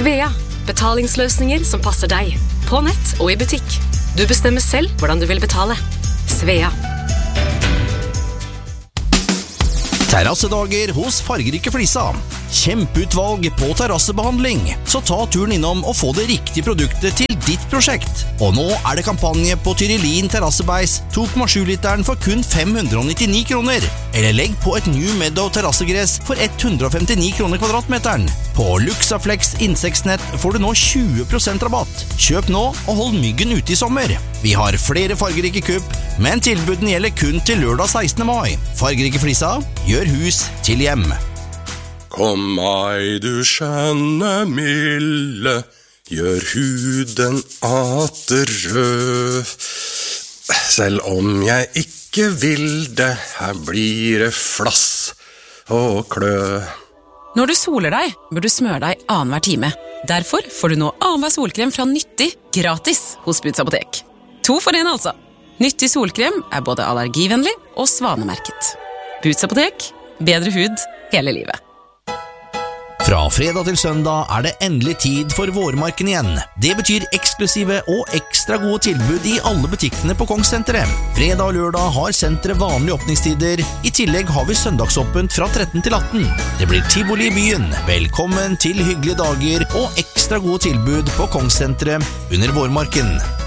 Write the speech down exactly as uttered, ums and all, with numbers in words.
Svea, betalingsløsninger som passer deg. På nett og i butikk. Du bestemmer selv hvordan du vil betale. Svea. Terrassedager hos Fargerike Flisa. Kjempeutvalg på terrassebehandling. Så ta turen innom og få det riktige produktet til ditt prosjekt. Og nå er det kampanje på Tyrillin terrassebeis to komma sju literen for kun fem hundre og nittini kroner. Eller legg på et New Meadow terrassegress for hundre og femtini kroner kvadratmeteren. På Luxaflex insektnett får du nå tjue prosent rabatt. Kjøp nå og hold myggen ute i sommer. Vi har flere fargerike kupp, men tilbuden gjelder kun til lørdag sekstende mai. Fargerike Flisa, gjør hus til hjem. Kom ei du skjønne milde, gjør huden atter rød. Selv om jeg ikke vil det, her blir det flass og klø. Når du soler deg, bør du smøre deg annenhver time. Derfor får du nå annenhver solkrem fra Nyttig gratis hos Buds Apotek. To for en altså. Nyttig solkrem er både allergivennlig og svanemerket. Buds Apotek, bedre hud hele livet. Fra fredag til søndag er det endelig tid for vårmarken igjen. Det betyr eksklusive og ekstra gode tilbud i alle butikkene på Kongssenteret. Fredag og lørdag har senteret vanlige åpningstider. I tillegg har vi søndagsåpent fra tretten til atten. Det blir tivoli i byen. Velkommen til hyggelige dager og ekstra gode tilbud på Kongssenteret under vårmarken.